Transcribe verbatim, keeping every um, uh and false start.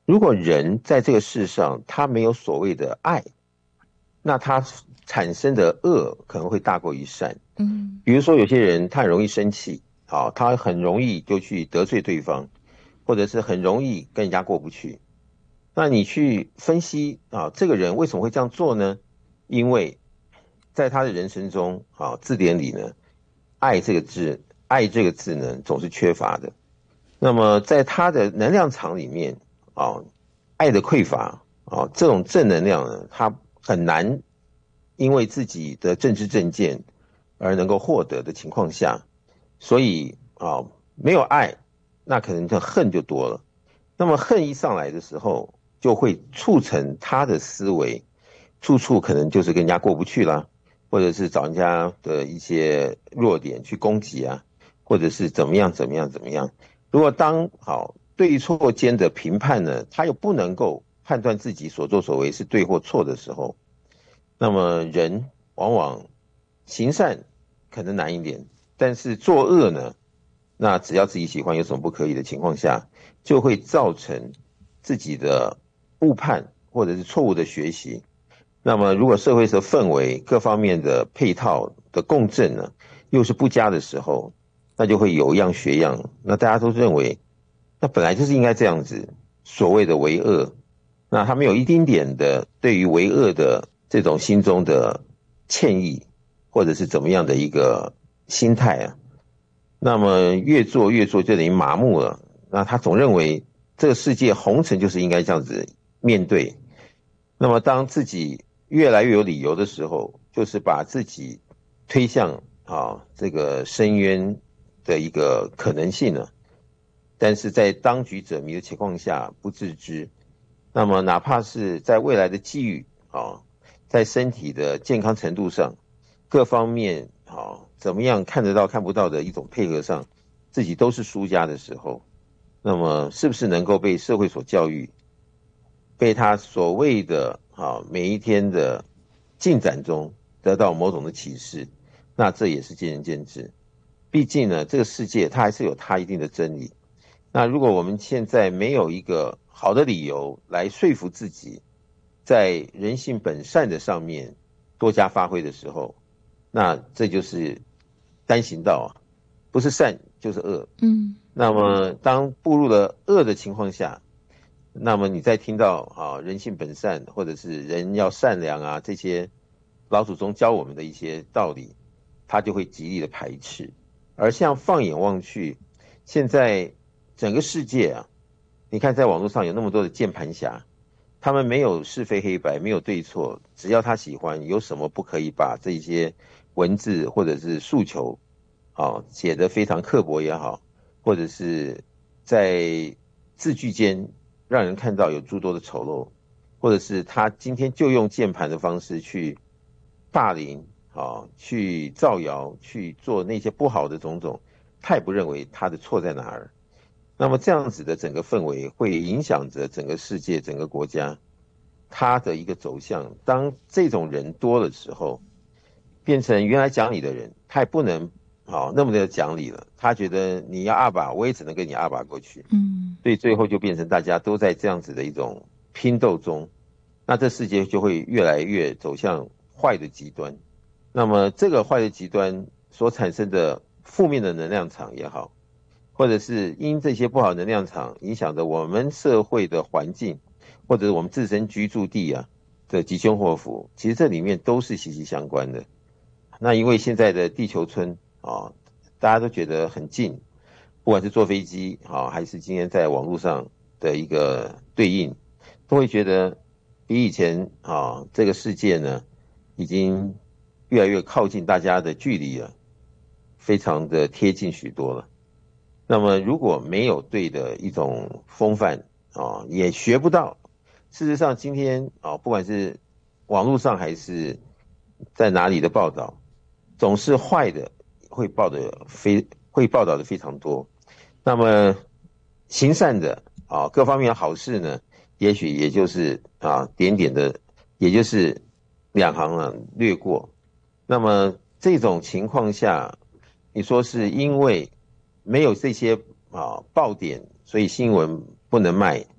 如果人在这个世上他没有所谓的爱，那他产生的恶可能会大过于善。 嗯比如说有些人他很容易生气，啊，他很容易就去得罪对方，或者是很容易跟人家过不去。那你去分析啊，这个人为什么会这样做呢？因为在他的人生中啊，字典里呢，爱这个字，爱这个字呢总是缺乏的。那么在他的能量场里面啊，爱的匮乏啊，这种正能量呢，他很难因为自己的政治正见而能够获得的情况下，所以啊，没有爱，那可能就恨就多了。那么恨一上来的时候，就会促成他的思维，处处可能就是跟人家过不去啦，或者是找人家的一些弱点去攻击啊，或者是怎么样怎么样怎么样。如果当好对错间的评判呢，他又不能够判断自己所作所为是对或错的时候，那么人往往行善可能难一点，但是作恶呢，那只要自己喜欢，有什么不可以的情况下，就会造成自己的误判或者是错误的学习。那么如果社会的氛围各方面的配套的共振呢，又是不佳的时候，那就会有样学样。那大家都认为，那本来就是应该这样子，所谓的为恶，那他没有一丁点的对于为恶的这种心中的歉意，或者是怎么样的一个心态啊，那么越做越做就等于麻木了。那他总认为这个世界红尘就是应该这样子面对。那么当自己越来越有理由的时候，就是把自己推向啊这个深渊的一个可能性呢。但是在当局者迷的情况下不自知，那么哪怕是在未来的机遇啊，在身体的健康程度上，各方面啊怎么样看得到看不到的一种配合上，自己都是输家的时候，那么是不是能够被社会所教育，被他所谓的啊每一天的进展中得到某种的启示，那这也是见仁见智。毕竟呢，这个世界它还是有它一定的真理。那如果我们现在没有一个好的理由来说服自己，在人性本善的上面多加发挥的时候，那这就是单行道啊，不是善就是恶。 嗯那么当步入了恶的情况下，那么你再听到啊人性本善，或者是人要善良啊这些老祖宗教我们的一些道理，他就会极力的排斥。而像放眼望去，现在整个世界啊，你看在网络上有那么多的键盘侠，他们没有是非黑白，没有对错，只要他喜欢，有什么不可以把这些文字或者是诉求啊写得非常刻薄也好，或者是在字句间让人看到有诸多的丑陋，或者是他今天就用键盘的方式去霸凌啊，去造谣，去做那些不好的种种，他也不认为他的错在哪儿。那么这样子的整个氛围会影响着整个世界、整个国家它的一个走向。当这种人多的时候，变成原来讲理的人，他也不能好、哦、那么的讲理了。他觉得你要二把，我也只能跟你二把过去。 嗯所以最后就变成大家都在这样子的一种拼斗中，那这世界就会越来越走向坏的极端。那么这个坏的极端所产生的负面的能量场也好，或者是因这些不好的能量场影响着我们社会的环境，或者是我们自身居住地啊的吉凶祸福，其实这里面都是息息相关的。那因为现在的地球村啊，大家都觉得很近，不管是坐飞机啊，还是今天在网络上的一个对应，都会觉得比以前啊这个世界呢，已经越来越靠近大家的距离了，非常的贴近许多了。那么如果没有对的一种风范啊，也学不到。事实上，今天啊，不管是网络上还是在哪里的报道，总是坏的会报的非会报道的非常多。那么行善的啊，各方面的好事呢，也许也就是啊点点的，也就是两行啊略过。那么这种情况下，你说是因为没有这些啊爆点，所以新闻不能卖，